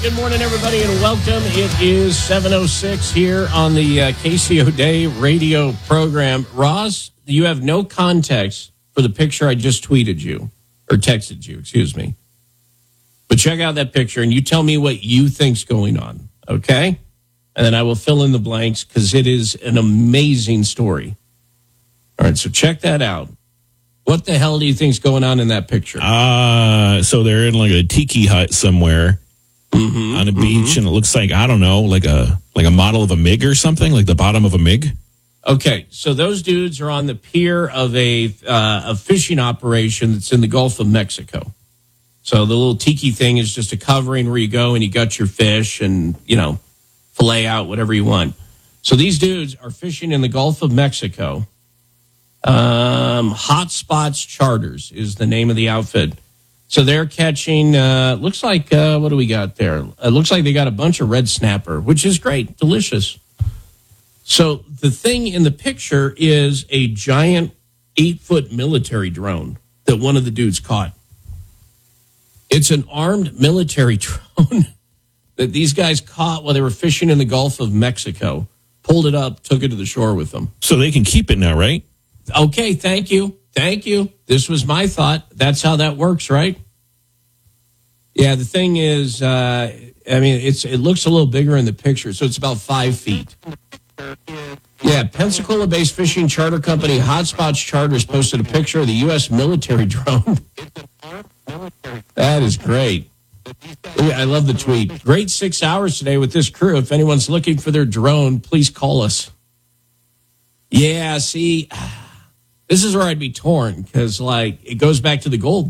Good morning, everybody, and welcome. It is 7:06 here on the KCO Day radio program. Ross, you have no context for the picture I just tweeted you, or texted you, excuse me. But check out that picture, and you tell me what you think's going on, okay? And then I will fill in the blanks, because it is an amazing story. All right, so check that out. What the hell do you think's going on in that picture? So they're in like a tiki hut somewhere on a beach, and it looks like, I don't know, like a model of a MiG or something, like the bottom of a MiG. Okay, so those dudes are on the pier of a fishing operation that's in the Gulf of Mexico. So the little tiki thing is just a covering where you go and you gut your fish and, fillet out whatever you want. So these dudes are fishing in the Gulf of Mexico. Hot Spots Charters is the name of the outfit. So they're catching, looks like, what do we got there? It looks like they got a bunch of red snapper, which is great, delicious. So the thing in the picture is a giant 8-foot military drone that one of the dudes caught. It's an armed military drone that these guys caught while they were fishing in the Gulf of Mexico, pulled it up, took it to the shore with them. So they can keep it now, right? Okay, thank you. Thank you. This was my thought. That's how that works, right? Yeah, the thing is, it looks a little bigger in the picture, so it's about 5 feet. Yeah, Pensacola-based fishing charter company Hot Spots Charters posted a picture of the U.S. military drone. That is great. I love the tweet. Great 6 hours today with this crew. If anyone's looking for their drone, please call us. Yeah, see, this is where I'd be torn because, it goes back to the gold